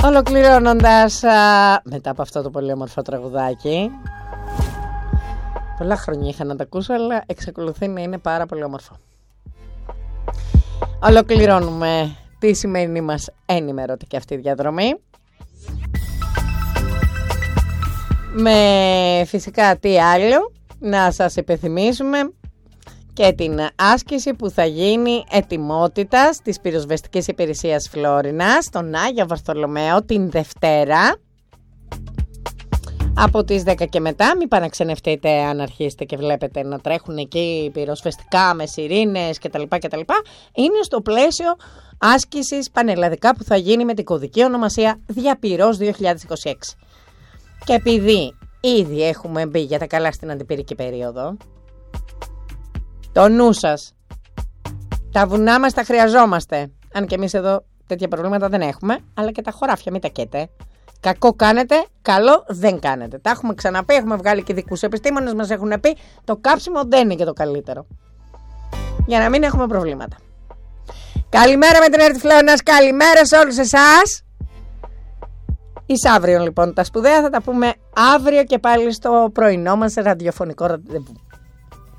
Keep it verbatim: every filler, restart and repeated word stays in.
Ολοκληρώνοντας, α, μετά από αυτό το πολύ όμορφο τραγουδάκι, πολλά χρόνια είχα να τα ακούσω, αλλά εξακολουθεί να είναι πάρα πολύ όμορφο. Ολοκληρώνουμε τη σημερινή μας ενημερωτική αυτή διαδρομή με φυσικά τι άλλο να σας υπενθυμίσουμε και την άσκηση που θα γίνει ετοιμότητας της πυροσβεστικής υπηρεσίας Φλόρινας στον Άγιο Βαρθολομαίο την Δευτέρα από τις δέκα και μετά. Μην παραξενευτείτε αν αρχίσετε και βλέπετε να τρέχουν εκεί πυροσβεστικά με σιρήνες κτλ. κτλ. Είναι στο πλαίσιο άσκησης πανελλαδικά που θα γίνει με την κωδική ονομασία Διαπυρός δύο χιλιάδες είκοσι έξι. Και επειδή ήδη έχουμε μπει για τα καλά στην αντιπυρική περίοδο, το νου σας, τα βουνά μας τα χρειαζόμαστε. Αν και εμείς εδώ τέτοια προβλήματα δεν έχουμε, αλλά και τα χωράφια μην τα καίτε. Κακό κάνετε, καλό δεν κάνετε. Τα έχουμε ξαναπεί, έχουμε βγάλει και δικούς επιστήμονες, μας έχουν πει το κάψιμο δεν είναι και το καλύτερο. Για να μην έχουμε προβλήματα. Καλημέρα με την Έρτη Φλόρινας, καλημέρα σε όλους εσάς. Εις αύριο λοιπόν τα σπουδαία, θα τα πούμε αύριο και πάλι στο πρωινό μας ραδιοφωνικό ραντεβού.